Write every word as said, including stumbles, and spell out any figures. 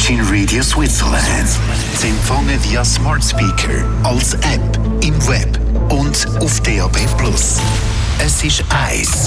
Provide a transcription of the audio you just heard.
Virgin Radio Switzerland. Zu empfangen via Smart Speaker, als App, im Web und auf D A B plus. Es ist eins